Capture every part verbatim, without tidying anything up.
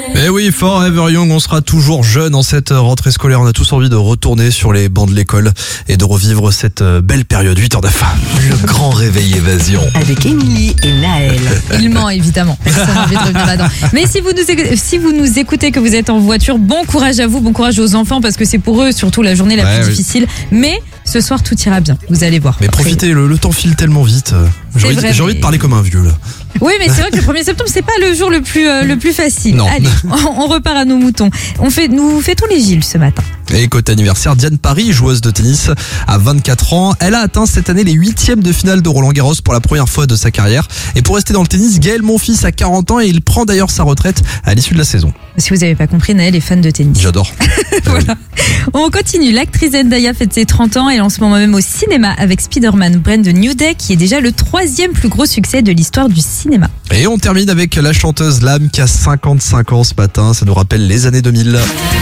Eh oui, Forever Young, on sera toujours jeune en cette rentrée scolaire. On a tous envie de retourner sur les bancs de l'école et de revivre cette belle période. huit heures neuf. Le grand réveil évasion. Avec Émilie et Naël. Il ment évidemment, personne n'a envie de revenir là-dedans. Mais si vous, nous écoutez, si vous nous écoutez, que vous êtes en voiture, bon courage à vous, bon courage aux enfants, parce que c'est pour eux surtout la journée la Ouais, plus oui. difficile. Mais ce soir tout ira bien, vous allez voir. Mais Après- profitez, le, le temps file tellement vite. J'ai C'est envie, vrai, j'ai envie de mais- parler comme un vieux là. Oui, mais c'est vrai que le premier septembre, c'est pas le jour le plus, euh, le plus facile. Non. Allez, on, on repart à nos moutons. On fait, nous fêtons les Gilles ce matin. Et côté anniversaire, Diane Paris, joueuse de tennis à vingt-quatre ans. Elle a atteint cette année les huitièmes de finale de Roland Garros pour la première fois de sa carrière. Et pour rester dans le tennis, Gaël Monfils a quarante ans et il prend d'ailleurs sa retraite à l'issue de la saison. Si vous avez pas compris, Naël est fan de tennis. J'adore. Voilà. On continue. L'actrice Zendaya fête ses trente ans. Elle est en ce moment même au cinéma avec Spider-Man Brand New Day, qui est déjà le troisième plus gros succès de l'histoire du cinéma. Et on termine avec la chanteuse Lame qui a cinquante-cinq ans ce matin. Ça nous rappelle les années deux mille.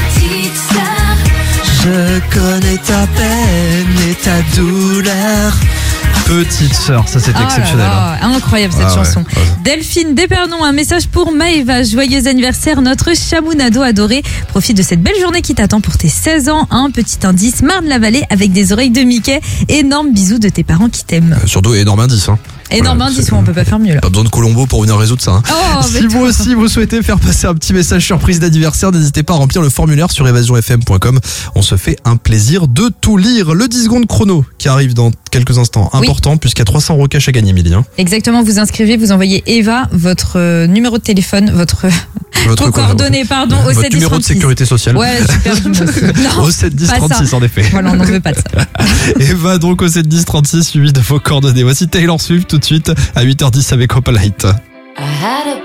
Je connais ta peine et ta douleur. Petite sœur, ça c'est Ah là exceptionnel. là, hein. incroyable cette Ah ouais, chanson. ouais. Delphine Despernon, un message pour Maëva. Joyeux anniversaire, notre chamounado adoré. Profite de cette belle journée qui t'attend pour tes seize ans. Un petit indice, Marne-la-Vallée avec des oreilles de Mickey. Énorme bisous de tes parents qui t'aiment. Euh, Surtout énorme indice. Hein. Énorme Voilà, indice, c'est- on peut pas faire mieux là. Pas besoin de Colombo pour venir résoudre ça. hein. Oh, mais Si toi. vous aussi vous souhaitez faire passer un petit message surprise d'anniversaire, n'hésitez pas à remplir le formulaire sur évasion f m point com. On se fait un plaisir de tout lire. Le dix secondes chrono qui arrive dans quelques instants. Oui. Important puisqu'il y a trois cents recaches à gagner, Émilie. hein. Exactement, vous inscrivez, vous envoyez Eva, votre euh, numéro de téléphone, votre Votre vos quoi, coordonnées, pardon, au Votre sept dix numéro de trente-six. sécurité sociale. Ouais, super. Non, Au sept dix pas trente-six ça. en effet. Voilà, on n'en veut pas de ça. Et va donc au sept dix trente-six suivi de vos coordonnées. Voici Taylor Swift tout de suite à huit heures dix avec Opalite. I had a